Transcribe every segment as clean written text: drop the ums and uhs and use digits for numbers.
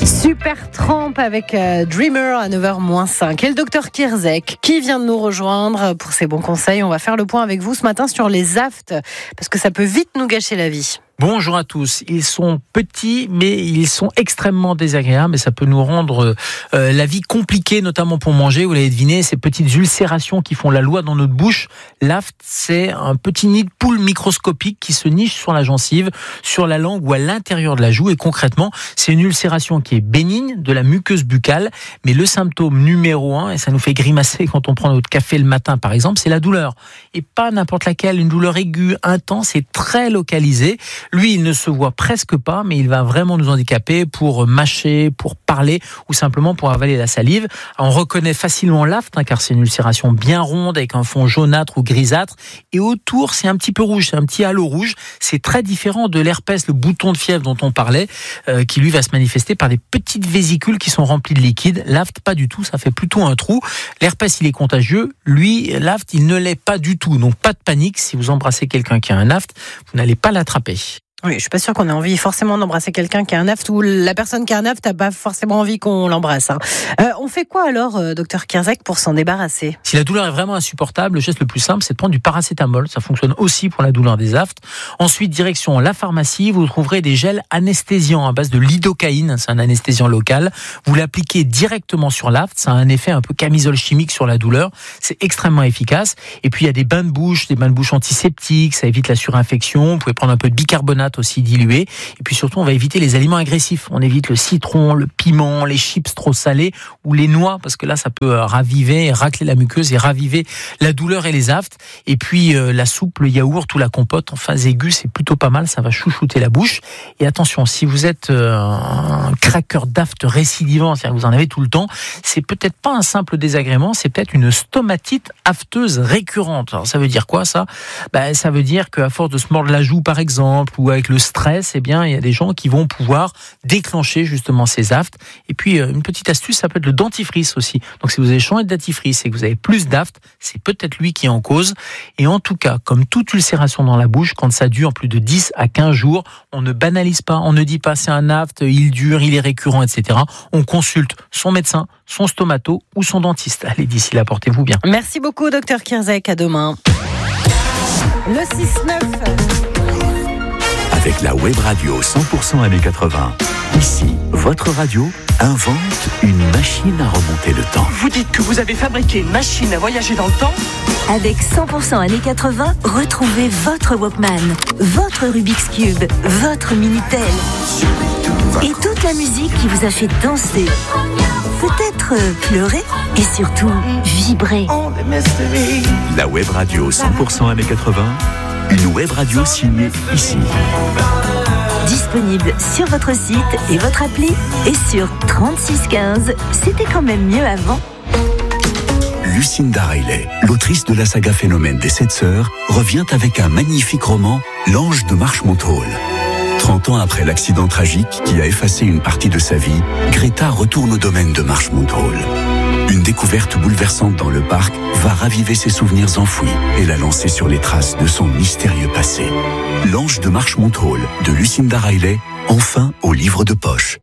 Supertramp avec Dreamer à 9h-5. Et le docteur Kierzek qui vient de nous rejoindre pour ses bons conseils. On va faire le point avec vous ce matin sur les aftes parce que ça peut vite nous gâcher la vie. Bonjour à tous. Ils sont petits, mais ils sont extrêmement désagréables et ça peut nous rendre la vie compliquée, notamment pour manger. Vous l'avez deviné, ces petites ulcérations qui font la loi dans notre bouche. L'aft, c'est un petit nid de poule microscopique qui se niche sur la gencive, sur la langue ou à l'intérieur de la joue. Et concrètement, c'est une ulcération qui est bénigne de la muqueuse buccale. Mais le symptôme numéro 1, et ça nous fait grimacer quand on prend notre café le matin par exemple, c'est la douleur. Et pas n'importe laquelle, une douleur aiguë, intense et très localisée. Lui, il ne se voit presque pas, mais il va vraiment nous handicaper pour mâcher, pour parler ou simplement pour avaler la salive. On reconnaît facilement l'aft, car c'est une ulcération bien ronde avec un fond jaunâtre ou grisâtre. Et autour, c'est un petit peu rouge, c'est un petit halo rouge. C'est très différent de l'herpès, le bouton de fièvre dont on parlait, qui lui va se manifester par des petites vésicules qui sont remplies de liquide. L'aft, pas du tout, ça fait plutôt un trou. L'herpès, il est contagieux. Lui, l'aft, il ne l'est pas du tout. Donc pas de panique, si vous embrassez quelqu'un qui a un aft, vous n'allez pas l'attraper. Oui, je suis pas sûre qu'on ait envie forcément d'embrasser quelqu'un qui a un aft ou la personne qui a un aft n'a pas forcément envie qu'on l'embrasse. On fait quoi alors, docteur Kierzek, pour s'en débarrasser ? Si la douleur est vraiment insupportable, le geste le plus simple, c'est de prendre du paracétamol. Ça fonctionne aussi pour la douleur des aftes. Ensuite, direction la pharmacie, vous trouverez des gels anesthésiants à base de lidocaïne. C'est un anesthésiant local. Vous l'appliquez directement sur l'aft. Ça a un effet un peu camisole chimique sur la douleur. C'est extrêmement efficace. Et puis, il y a des bains de bouche antiseptiques. Ça évite la surinfection. Vous pouvez prendre un peu de bicarbonate aussi dilué. Et puis surtout, on va éviter les aliments agressifs. On évite le citron, le piment, les chips trop salés ou les noix, parce que là, ça peut raviver et racler la muqueuse et raviver la douleur et les aftes. Et puis, la soupe, le yaourt ou la compote en phase aiguë, c'est plutôt pas mal. Ça va chouchouter la bouche. Et attention, si vous êtes un craqueur d'aft récidivant, c'est-à-dire que vous en avez tout le temps, c'est peut-être pas un simple désagrément, c'est peut-être une stomatite afteuse récurrente. Alors, ça veut dire quoi, ça ? Ça veut dire qu'à force de se mordre la joue, par exemple, ou avec le stress, il y a des gens qui vont pouvoir déclencher justement ces aftes. Et puis, une petite astuce, ça peut être le dentifrice aussi. Donc, si vous avez changé de dentifrice et que vous avez plus d'aftes, c'est peut-être lui qui est en cause. Et en tout cas, comme toute ulcération dans la bouche, quand ça dure plus de 10 à 15 jours, on ne banalise pas, on ne dit pas c'est un aft, il dure, il est récurrent, etc. On consulte son médecin, son stomato ou son dentiste. Allez, d'ici là, portez-vous bien. Merci beaucoup, docteur Kierzek. À demain. Le 6-9. Avec la web radio 100% années 80. Ici, votre radio invente une machine à remonter le temps. Vous dites que vous avez fabriqué une machine à voyager dans le temps ? Avec 100% années 80, retrouvez votre Walkman, votre Rubik's Cube, votre Minitel. Et toute la musique qui vous a fait danser, peut-être pleurer et surtout vibrer. La web radio 100% années 80. Une web radio signée ici. Disponible sur votre site et votre appli et sur 3615. C'était quand même mieux avant. Lucinda Riley, l'autrice de la saga Phénomène des 7 sœurs, revient avec un magnifique roman, L'Ange de Marchmont Hall. 30 ans après l'accident tragique qui a effacé une partie de sa vie, Greta retourne au domaine de Marchmont Hall. Une découverte bouleversante dans le parc va raviver ses souvenirs enfouis et la lancer sur les traces de son mystérieux passé. L'Ange de Marchmont Hall de Lucinda Riley, enfin au livre de poche.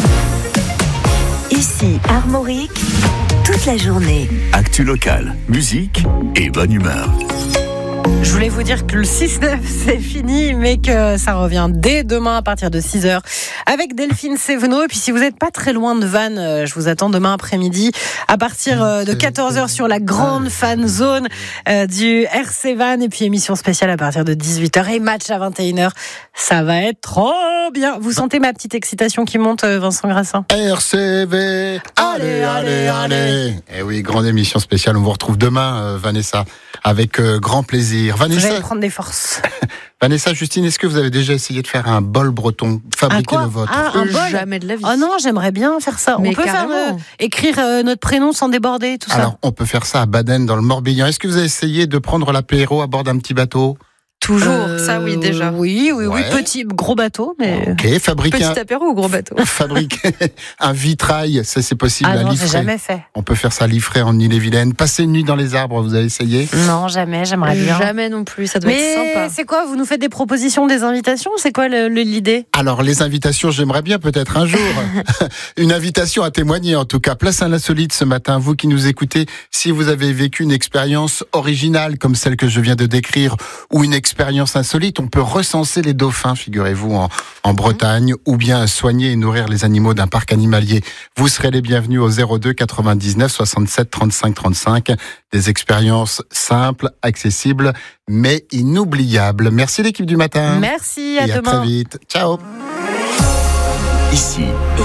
Ici, Armorique, toute la journée. Actu locale, musique et bonne humeur. Je voulais vous dire que le 6-9 c'est fini, mais que ça revient dès demain à partir de 6h avec Delphine Sévenot. Et puis si vous n'êtes pas très loin de Vannes, je vous attends demain après-midi à partir de 14h sur la grande fan zone du RC Vannes. Et puis émission spéciale à partir de 18h et match à 21h. Ça va être trop bien. Vous sentez ma petite excitation qui monte, Vincent Grassin ? RCV, allez, allez, allez. Eh oui, grande émission spéciale. On vous retrouve demain, Vanessa, avec grand plaisir. Vanessa, je vais prendre des forces. Vanessa, Justine, est-ce que vous avez déjà essayé de faire un bol breton, fabriquer le vôtre ? Un bol ? Jamais de la vie. Oh non, j'aimerais bien faire ça. Mais on peut écrire notre prénom sans déborder, tout ça. Alors, on peut faire ça à Baden, dans le Morbihan. Est-ce que vous avez essayé de prendre l'apéro à bord d'un petit bateau ? toujours. Ça, oui, déjà. Oui, Ouais. petit, gros bateau, mais. Ok, fabriquer Petit apéro ou gros bateau? fabriquer un vitrail, ça c'est possible Ah à non, j'ai Liffré. jamais fait. On peut faire ça à Liffré en Ille-et-Vilaine. Passer une nuit dans les arbres, vous avez essayé? Non, jamais, j'aimerais bien. Jamais non plus, ça doit être Mais sympa. c'est quoi? Vous nous faites des propositions, des invitations? C'est quoi l'idée? Alors, les invitations, j'aimerais bien peut-être un jour. Une invitation à témoigner, en tout cas. Place à l'insolite ce matin. Vous qui nous écoutez, si vous avez vécu une expérience originale comme celle que je viens de décrire ou une expérience insolite, on peut recenser les dauphins, figurez-vous, en Bretagne, ou bien soigner et nourrir les animaux d'un parc animalier. Vous serez les bienvenus au 02 99 67 35 35. Des expériences simples, accessibles, mais inoubliables. Merci l'équipe du matin. Merci, à et à demain. très vite. Ciao. Ici,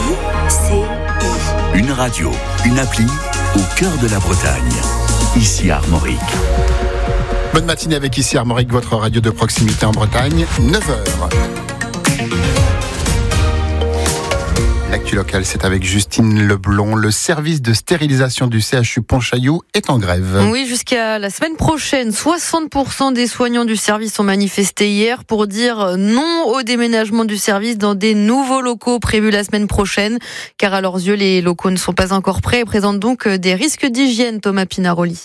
ICI. une radio, une appli au cœur de la Bretagne. Ici Armorique. Bonne matinée avec ici Armorique, votre radio de proximité en Bretagne, 9h. L'actu locale, c'est avec Justine Leblond. Le service de stérilisation du CHU Pontchaillou est en grève. Oui, jusqu'à la semaine prochaine, 60% des soignants du service ont manifesté hier pour dire non au déménagement du service dans des nouveaux locaux prévus la semaine prochaine, car à leurs yeux, les locaux ne sont pas encore prêts et présentent donc des risques d'hygiène, Thomas Pinaroli.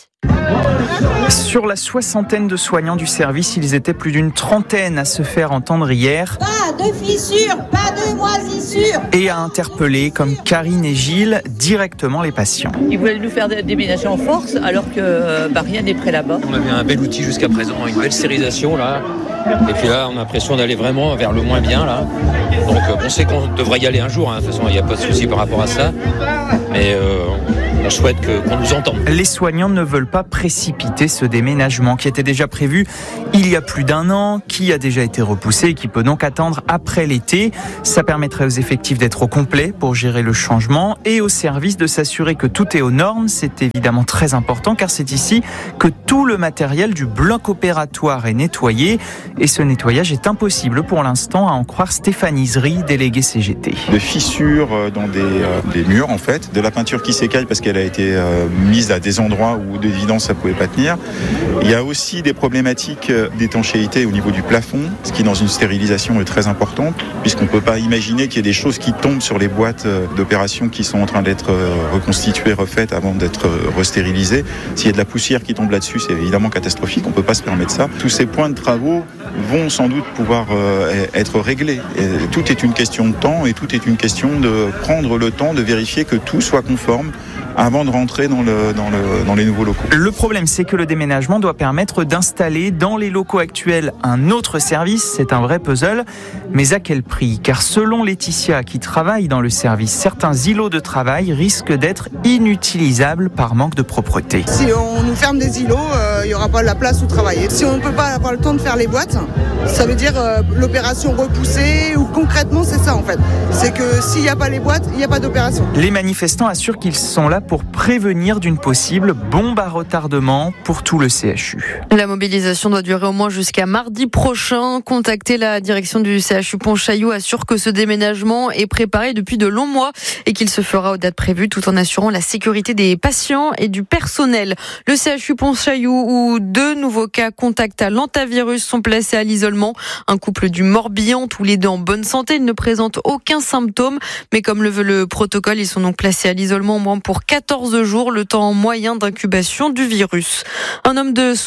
Sur la soixantaine de soignants du service, ils étaient plus d'une trentaine à se faire entendre hier. Pas de fissures, pas de moisissures. Et à interpeller, comme Karine et Gilles, directement les patients. Ils voulaient nous faire déménager en force alors que rien n'est prêt là-bas. On avait un bel outil jusqu'à présent, une belle stérilisation là. Et puis là, on a l'impression d'aller vraiment vers le moins bien là. Donc on sait qu'on devrait y aller un jour, hein. De toute façon, il n'y a pas de souci par rapport à ça. Mais on souhaite qu'on nous entende. Les soignants ne veulent pas précipiter ce déménagement qui était déjà prévu il y a plus d'un an, qui a déjà été repoussé et qui peut donc attendre après l'été. Ça permettrait aux effectifs d'être au complet pour gérer le changement et au service de s'assurer que tout est aux normes. C'est évidemment très important car c'est ici que tout le matériel du bloc opératoire est nettoyé et ce nettoyage est impossible pour l'instant, à en croire Stéphanie Zri, déléguée CGT. Des fissures dans des murs en fait, de la peinture qui s'écaille parce qu'elle a été mise à des endroits où d'évidence ça pouvait pas tenir. Il y a aussi des problématiques d'étanchéité au niveau du plafond, ce qui dans une stérilisation est très important puisqu'on peut pas imaginer qu'il y ait des choses qui tombent sur les boîtes d'opération qui sont en train d'être reconstituées, refaites avant d'être restérilisées. S'il y a de la poussière qui tombe là-dessus, c'est évidemment catastrophique, on peut pas se permettre ça. Tous ces points de travaux vont sans doute pouvoir être réglés. Et tout est une question de temps et tout est une question de prendre le temps de vérifier que tout soit conforme avant de rentrer dans les nouveaux locaux. Le problème, c'est que le déménagement doit permettre d'installer dans les locaux actuels un autre service. C'est un vrai puzzle. Mais à quel prix? Car selon Laetitia, qui travaille dans le service, certains îlots de travail risquent d'être inutilisables par manque de propreté. Si on nous ferme des îlots, il n'y aura pas la place où travailler. Si on ne peut pas avoir le temps de faire les boîtes, ça veut dire l'opération repoussée, ou concrètement c'est ça en fait. C'est que s'il n'y a pas les boîtes, il n'y a pas d'opération. Les manifestants assurent qu'ils sont là pour prévenir d'une possible bombe à retardement pour tout le CHU. La mobilisation doit durer au moins jusqu'à mardi prochain. Contacter la direction du CHU Pontchaillou assure que ce déménagement est préparé depuis de longs mois et qu'il se fera aux dates prévues tout en assurant la sécurité des patients et du personnel. Le CHU Pontchaillou où 2 nouveaux cas contacts à l'antavirus sont placés à l'isolement. Un couple du Morbihan, tous les deux en bonne santé, ils ne présentent aucun symptôme, mais comme le veut le protocole, ils sont donc placés à l'isolement au moins pour 14 jours, le temps moyen d'incubation du virus. Un homme de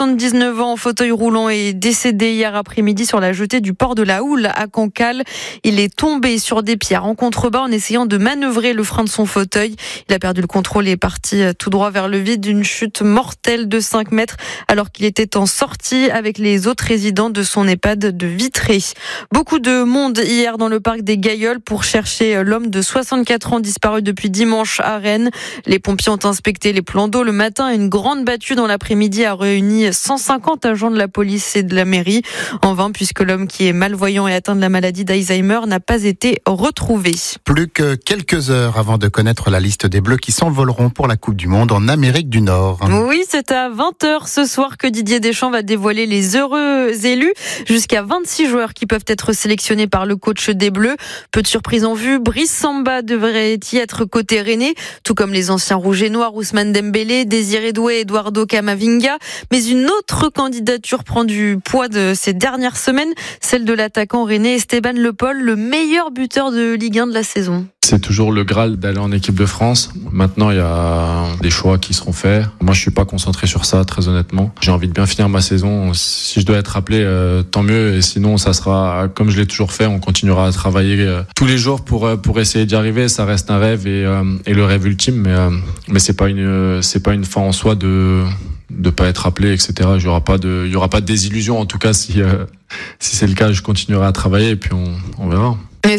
79 ans en fauteuil roulant est décédé hier après-midi sur la jetée du port de la Houle à Cancale. Il est tombé sur des pierres en contrebas en essayant de manœuvrer le frein de son fauteuil. Il a perdu le contrôle et est parti tout droit vers le vide d'une chute mortelle de 5 mètres alors qu'il était en sortie avec les autres résidents de son EHPAD de Vitré. Beaucoup de monde hier dans le parc des Gailleuls pour chercher l'homme de 64 ans disparu depuis dimanche à Rennes. Les pompiers ont inspecté les plans d'eau le matin et une grande battue dans l'après-midi a réuni 150 agents de la police et de la mairie. En vain puisque l'homme qui est malvoyant et atteint de la maladie d'Alzheimer n'a pas été retrouvé. Plus que quelques heures avant de connaître la liste des Bleus qui s'envoleront pour la Coupe du Monde en Amérique du Nord. Oui, c'est à 20h ce soir que Didier Deschamps va dévoiler les heureux élus. Jusqu'à 26 joueurs qui peuvent être sélectionnés par le coach des Bleus. Peu de surprises en vue, Brice Samba devrait y être côté rennais, tout comme les anciens rouges et noirs, Ousmane Dembélé, Désiré Doué, Eduardo Camavinga. Mais une autre candidature prend du poids de ces dernières semaines, celle de l'attaquant rennais Esteban Le Paul, le meilleur buteur de Ligue 1 de la saison. C'est toujours le Graal d'aller en équipe de France. Maintenant, il y a des choix qui seront faits. Moi, je suis pas concentré sur ça, très honnêtement. J'ai envie de bien finir ma saison. Si je dois être appelé, tant mieux. Et sinon, ça sera comme je l'ai toujours fait. On continuera à travailler tous les jours pour essayer d'y arriver. Ça reste un rêve et le rêve ultime. Mais c'est pas une fin en soi de pas être appelé, etc. Il y aura pas de désillusion. En tout cas, si c'est le cas, je continuerai à travailler et puis on verra.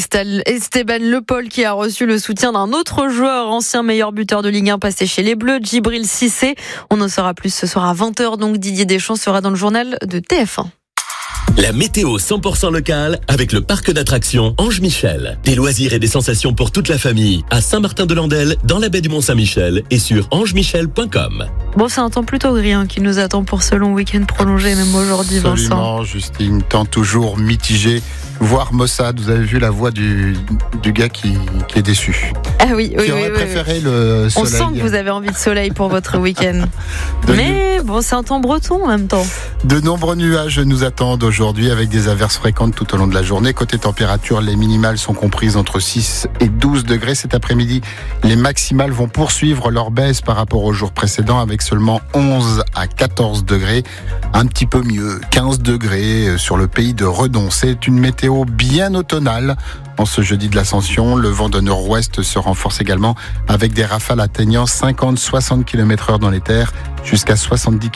Esteban Le Paul qui a reçu le soutien d'un autre joueur, ancien meilleur buteur de Ligue 1 passé chez les Bleus, Djibril Cissé. On en saura plus ce soir à 20h, donc Didier Deschamps sera dans le journal de TF1. La météo 100% locale avec le parc d'attractions Ange Michel. Des loisirs et des sensations pour toute la famille à Saint-Martin-de-Landelle, dans la baie du Mont-Saint-Michel et sur angemichel.com. Bon, c'est un temps plutôt gris qui nous attend pour ce long week-end prolongé, même aujourd'hui, Vincent. Absolument, Justine, temps toujours mitigé, voire maussade. Vous avez vu la voix du gars qui est déçu. Ah oui, qui aurait préféré le soleil. On sent que vous avez envie de soleil pour votre week-end. Mais bon, c'est un temps breton en même temps. De nombreux nuages nous attendent aujourd'hui avec des averses fréquentes tout au long de la journée. Côté température, les minimales sont comprises entre 6 et 12 degrés cet après-midi. Les maximales vont poursuivre leur baisse par rapport au jour précédent avec seulement 11 à 14 degrés. Un petit peu mieux, 15 degrés sur le pays de Redon. C'est une météo bien automnale. En ce jeudi de l'Ascension, le vent de nord-ouest se renforce également avec des rafales atteignant 50-60 km/h dans les terres, jusqu'à 70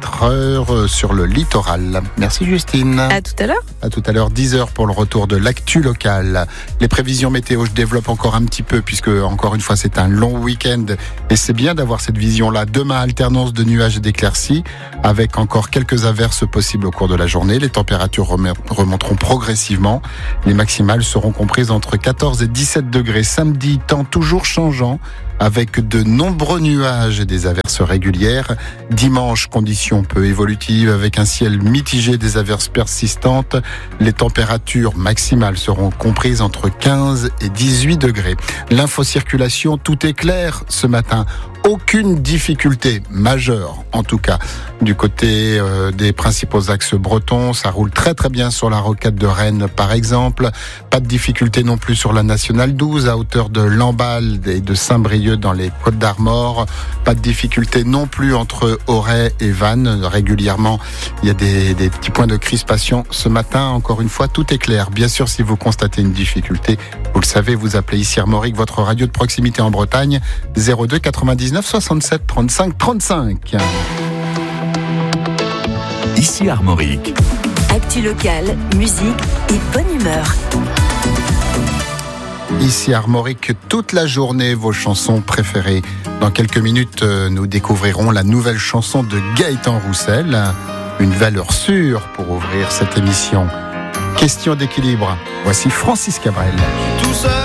km/h sur le littoral. Merci Justine. À tout à l'heure. À tout à l'heure, 10h pour le retour de l'actu local. Les prévisions météo, je développe encore un petit peu puisque, encore une fois, c'est un long week-end et c'est bien d'avoir cette vision-là. Demain, alternance de nuages et d'éclaircies avec encore quelques averses possibles au cours de la journée. Les températures remonteront progressivement. Les maximales seront comprises entre 14 et 17 degrés. Samedi, temps toujours changeant avec de nombreux nuages et des averses régulières. Dimanche, conditions peu évolutives avec un ciel mitigé, des averses persistantes. Les températures maximales seront comprises entre 15 et 18 degrés. L'infocirculation, tout est clair ce matin. Aucune difficulté majeure, en tout cas, du côté des principaux axes bretons. Ça roule très très bien sur la rocade de Rennes, par exemple. Pas de difficulté non plus sur la nationale 12, à hauteur de Lamballe et de Saint-Brieuc dans les Côtes d'Armor. Pas de difficulté non plus entre Auray et Vannes. Régulièrement, il y a des petits points de crispation. Ce matin, encore une fois, tout est clair. Bien sûr, si vous constatez une difficulté, vous le savez, vous appelez ici Armorique, votre radio de proximité en Bretagne, 02 99 67 35 35. Ici Armorique. Actu locale, musique et bonne humeur. Ici Armorique, toute la journée, vos chansons préférées. Dans quelques minutes, nous découvrirons la nouvelle chanson de Gaëtan Roussel. Une valeur sûre pour ouvrir cette émission. Question d'équilibre. Voici Francis Cabrel. Tout seul.